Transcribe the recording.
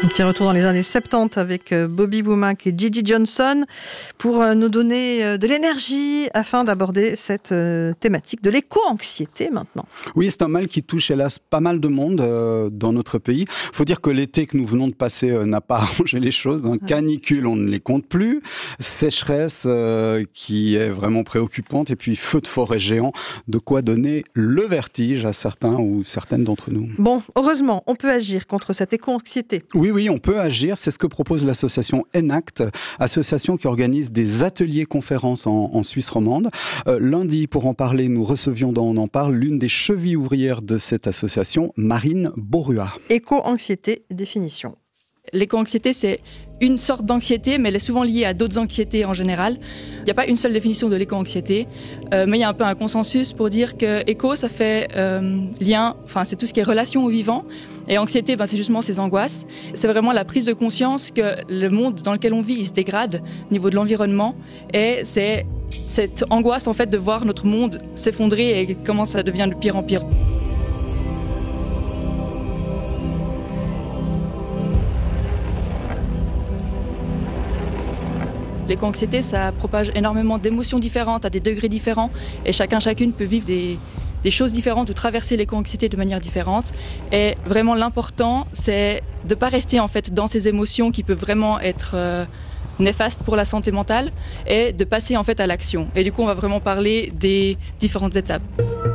Un petit retour dans les années 70 avec Bobby Womack et Gigi Johnson pour nous donner de l'énergie afin d'aborder cette thématique de l'éco-anxiété maintenant. Oui, c'est un mal qui touche hélas pas mal de monde dans notre pays. Il faut dire que l'été que nous venons de passer n'a pas arrangé les choses. Canicule, on ne les compte plus. Sécheresse qui est vraiment préoccupante. Et puis feu de forêt géant, de quoi donner le vertige à certains ou certaines d'entre nous. Bon, heureusement, on peut agir contre cette éco-anxiété. Oui, on peut agir. C'est ce que propose l'association Enact, association qui organise des ateliers-conférences en Suisse romande. Lundi, pour en parler, nous recevions dans On en parle l'une des chevilles ouvrières de cette association, Marine Borua. Éco-anxiété, définition. L'éco-anxiété, c'est une sorte d'anxiété, mais elle est souvent liée à d'autres anxiétés en général. Il n'y a pas une seule définition de l'éco-anxiété, mais il y a un peu un consensus pour dire que éco, ça fait lien, enfin c'est tout ce qui est relation au vivant, et anxiété, c'est justement ces angoisses. C'est vraiment la prise de conscience que le monde dans lequel on vit, il se dégrade au niveau de l'environnement, et c'est cette angoisse en fait de voir notre monde s'effondrer et comment ça devient de pire en pire. L'éco-anxiété, ça propage énormément d'émotions différentes à des degrés différents et chacune peut vivre des choses différentes ou traverser l'éco-anxiété de manière différente. Et vraiment l'important, c'est de ne pas rester en fait dans ces émotions qui peuvent vraiment être néfastes pour la santé mentale et de passer en fait à l'action. Et du coup, on va vraiment parler des différentes étapes.